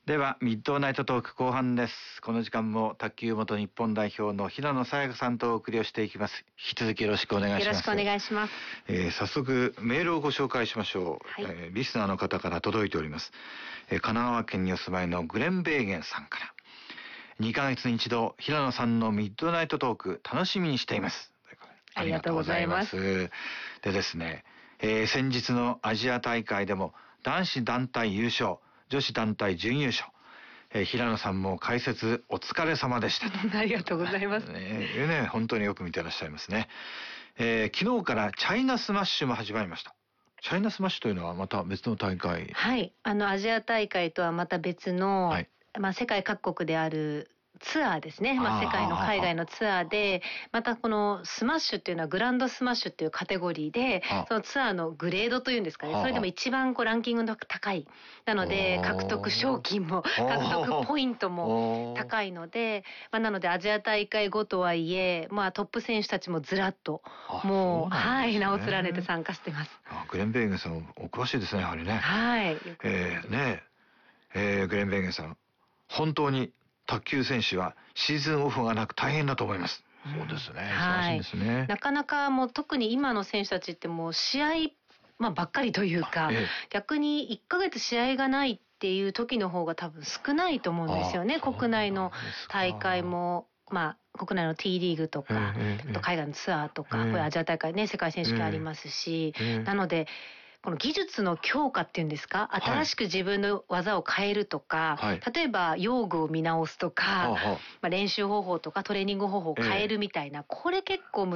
ではミッドナイトトーク後半です。この時間も卓球元日本代表の平野早矢香さんとお送りをしていきます。引き続きよろしくお願いします。 よろしくお願いします。 早速メールをご紹介しましょう。 はい、 リスナーの方から届いております。神奈川県にお住まいのグレンベーゲンさんから、2ヶ月に一度平野さんのミッドナイトトーク楽しみにしています。 ありがとうございます。 でですね、先日のアジア大会でも男子団体優勝、女子団体準優勝、平野さんも解説お疲れ様でしたと。 ありがとうございます。 本当によく見てらっしゃいますね。昨日からチャイナスマッシュも始まりました。チャイナスマッシュというのはまた別の大会？ はい、アジア大会とはまた別の、 はい、 世界各国であるツアーですね。世界の海外のツアーで、またこのスマッシュっていうのはグランドスマッシュっていうカテゴリーで、そのツアーのグレードというんですかね。それでも一番ランキングの高い。なので獲得賞金も獲得ポイントも高いので、なのでアジア大会後とはいえ、トップ選手たちもずらっともう、はい、名を連ねて参加してます。 グレンベーゲンさんお詳しいですね、やはりね。 はい。 グレンベーゲンさん、本当に卓球選手はシーズンオフがなく大変だと思います。そうですね。忙しいんですね。 なかなかもう特に今の選手たちってもう試合、ばっかりというか、逆に1ヶ月試合がないっていう時の方が多分少ないと思うんですよね。国内の大会も、国内の T リーグとか、あと海外のツアーとか、これアジア大会ね、世界選手権ありますし、なので、この技術の強化っていうんですか、新しく自分の技を変えるとか、例えば用具を見直すとか、練習方法とかトレーニング方法を変えるみたいな、これ結構